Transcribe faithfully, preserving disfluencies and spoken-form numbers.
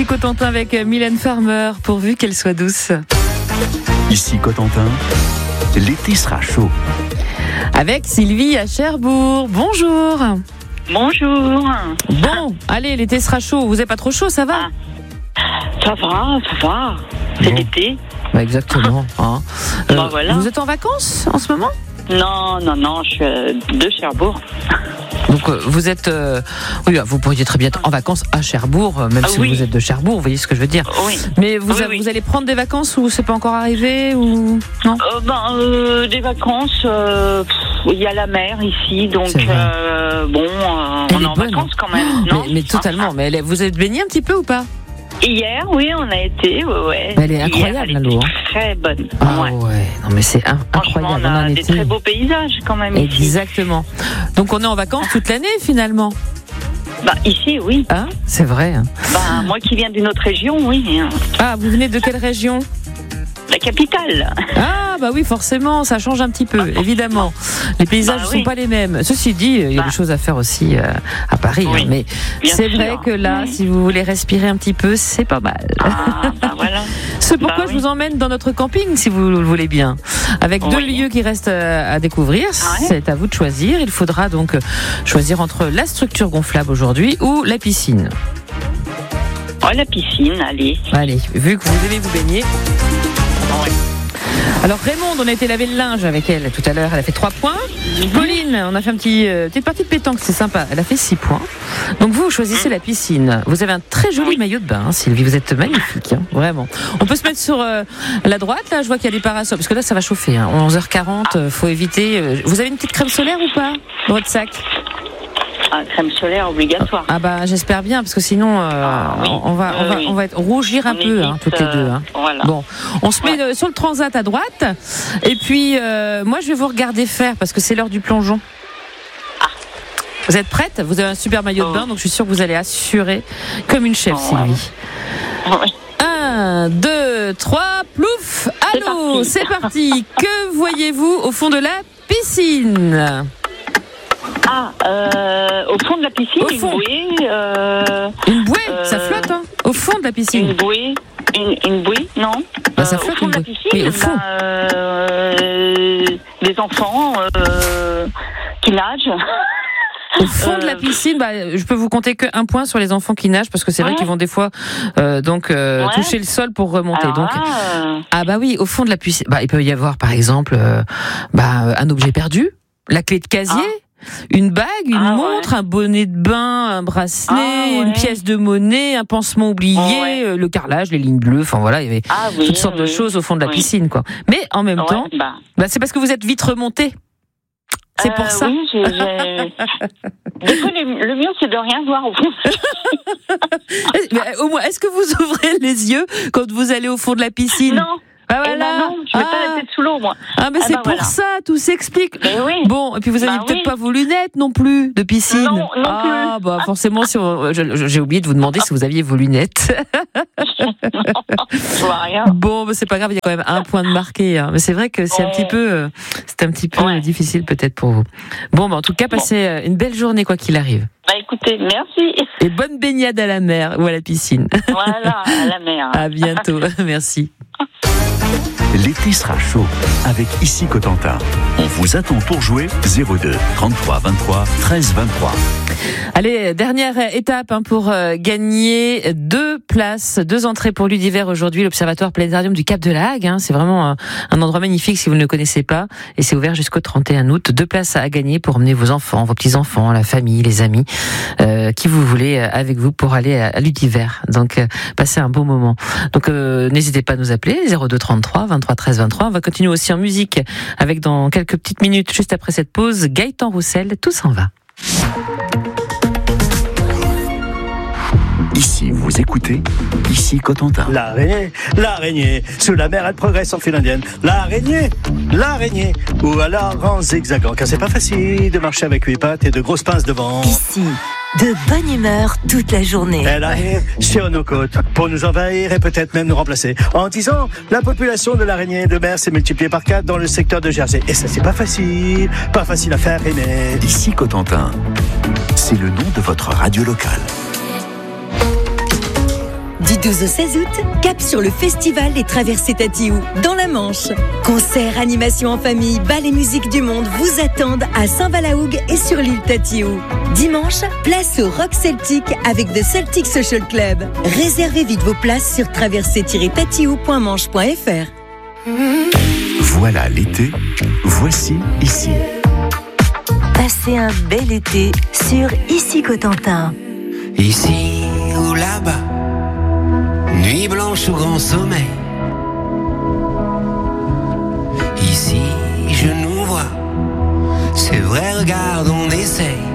Cotentin avec Mylène Farmer, pourvu qu'elle soit douce. Ici Cotentin, l'été sera chaud. Avec Sylvie à Cherbourg. Bonjour. Bonjour. Bon, allez, l'été sera chaud. Vous n'êtes pas trop chaud, ça va? Ça va, ça va. C'est bon. L'été. Bah exactement. Hein. Euh, Bah voilà. Vous êtes en vacances en ce moment? Non, non, non, je suis euh, de Cherbourg. Donc euh, vous êtes, euh, oui, vous pourriez très bien être en vacances à Cherbourg, euh, même Ah, si oui. vous êtes de Cherbourg, vous voyez ce que je veux dire. Oui. Mais vous, Oui, a- oui. vous allez prendre des vacances ou c'est pas encore arrivé ou non? Euh, ben, euh, des vacances, euh, pff, il y a la mer ici, donc C'est vrai. euh, bon, euh, Elle on est est en bonne, vacances quand même, non? mais, mais totalement. Mais elle est- vous êtes baigné un petit peu ou pas? Hier, oui, on a été, ouais, ouais. Elle est Hier, incroyable, elle l'eau, était hein. très bonne. Ah ouais. ouais, non mais c'est in- Franchement, incroyable. on a en des été. très beaux paysages quand même ici. Exactement. Donc on est en vacances toute l'année finalement. Bah, ici, oui. Hein? C'est vrai. Hein. Bah, moi qui viens d'une autre région, oui. Ah, vous venez de quelle région? La capitale. Ah bah oui, forcément, ça change un petit peu, évidemment. Les paysages ne Bah sont oui. pas les mêmes. Ceci dit, il y a Bah. des choses à faire aussi euh, à Paris. Oui, hein, mais bien c'est sûr. vrai que là, Oui. si vous voulez respirer un petit peu, c'est pas mal. Ah, bah voilà. C'est pourquoi Bah je oui. vous emmène dans notre camping, si vous le voulez bien. Avec deux Oui. lieux qui restent euh, à découvrir. Ouais. C'est à vous de choisir. Il faudra donc euh, choisir entre la structure gonflable aujourd'hui ou la piscine. Oh, la piscine, allez. Allez, vu que vous aimez vous baigner. Ouais. Alors Raymonde, on a été laver le linge avec elle tout à l'heure, elle a fait trois points. Pauline, on a fait un petit euh, petite partie de pétanque, c'est sympa, elle a fait six points. Donc vous, vous choisissez la piscine. Vous avez un très joli Oui. maillot de bain, hein, Sylvie, vous êtes magnifique, hein, vraiment. On peut se mettre sur euh, la droite, là, je vois qu'il y a des parasols, parce que là ça va chauffer, hein, onze heures quarante, euh, faut éviter. euh, vous avez une petite crème solaire ou pas dans votre sac? Ah, crème solaire obligatoire. Ah bah j'espère bien, parce que sinon euh, Ah, oui. on, va, on, va, Oui. on va être rougir un On peu, évite, hein, toutes les deux. Hein. euh, Voilà. Bon, on se met euh, sur le transat à droite, et puis euh, moi je vais vous regarder faire parce que c'est l'heure du plongeon. Vous êtes prête? Vous avez un super maillot de Oh. bain, donc je suis sûre que vous allez assurer comme une chef, Oh, ouais. Sylvie. Ouais. Un, deux, trois, plouf. C'est Allô, parti. c'est parti. Que voyez-vous au fond de la piscine? Ah, euh, au fond de la piscine, Au une fond. bouée. Euh, Une bouée, Euh, ça flotte, hein, au fond de la piscine. une bouée. Une, une bouée, non Bah, ça Euh, flotte, Au fond une de la bouée. piscine, Oui, au fond. bah, euh, des enfants euh, qui nagent. Au fond de la Euh, piscine, bah, je peux vous compter qu'un point sur les enfants qui nagent parce que c'est vrai Ouais. qu'ils vont des fois euh, donc euh, Ouais. toucher le sol pour remonter. Alors donc là, euh, ah bah oui, au fond de la piscine, bah, il peut y avoir par exemple euh, bah, un objet perdu, la clé de casier. Une bague, une Ah, montre, un bonnet de bain, un bracelet, Ah, ouais. une pièce de monnaie, un pansement oublié, Ouais. euh, le carrelage, les lignes bleues, enfin voilà, il y avait ah oui, toutes sortes de oui. choses au fond de la Oui. piscine, quoi. Mais en même Ouais, temps, bah, bah, c'est parce que vous êtes vite remonté. C'est euh, pour ça. Oui, j'ai, j'ai... Des fois, le, le mieux, c'est de rien voir au fond. Mais au moins, est-ce que vous ouvrez les yeux quand vous allez au fond de la piscine? Non, Ah eh voilà. ben non, je mets pas Ah. la tête sous l'eau, moi. Ah mais Ah c'est bah pour voilà. ça, tout s'explique. Mais oui. Bon, et puis vous avez Bah peut-être oui. pas vos lunettes non plus de piscine. Non, non ah plus. bah forcément, si on- je- je- j'ai oublié de vous demander si vous aviez vos lunettes. Je vois rien. Bon, bah, c'est pas grave, il y a quand même un point de marqué. Hein. Mais c'est vrai que c'est un Ouais. petit peu, euh, c'est un petit peu Ouais. difficile peut-être pour vous. Bon, bah, en tout cas, passez euh, une belle journée quoi qu'il arrive. Bah écoutez, merci. Et bonne baignade à la mer ou à la piscine. Voilà, à la mer. À bientôt. Merci. L'été sera chaud avec Ici Cotentin. On vous attend pour jouer zéro deux trente-trois vingt-trois treize vingt-trois. Allez, dernière étape hein, pour euh, gagner deux places, deux entrées pour l'Udiver aujourd'hui, l'Observatoire Planétarium du Cap de la Hague. Hein, c'est vraiment un, un endroit magnifique si vous ne le connaissez pas. Et c'est ouvert jusqu'au trente et un août. Deux places à gagner pour emmener vos enfants, vos petits-enfants, la famille, les amis, euh, qui vous voulez euh, avec vous pour aller à, à l'Udiver. Donc, euh, passez un bon moment. Donc, euh, n'hésitez pas à nous appeler, zéro deux trente-trois vingt-trois treize vingt-trois. On va continuer aussi en musique avec dans quelques petites minutes, juste après cette pause, Gaëtan Roussel, Tout s'en va. Ici, vous écoutez Ici Cotentin. L'araignée, l'araignée, sous la mer elle progresse en file indienne. L'araignée, l'araignée, ou alors en zigzagant, car c'est pas facile de marcher avec huit pattes et de grosses pinces devant. Ici, de bonne humeur toute la journée. Elle arrive sur nos côtes pour nous envahir et peut-être même nous remplacer. En dix ans, la population de l'araignée de mer s'est multipliée par quatre dans le secteur de Jersey. Et ça, c'est pas facile, pas facile à faire aimer. Ici Cotentin, c'est le nom de votre radio locale. Du douze au seize août, cap sur le festival des traversées Tatiou, dans la Manche. Concerts, animations en famille, bal et musique du monde vous attendent à Saint-Valahougue et sur l'île Tatiou. Dimanche, place au Rock Celtic avec The Celtic Social Club. Réservez vite vos places sur traversée tiret tatiou point manche point f r. Voilà l'été, voici ici. Passez un bel été sur Ici Cotentin. Ici ou là-bas, nuit blanche ou grand sommeil. Ici je nous vois, c'est vrai, regarde, on essaye.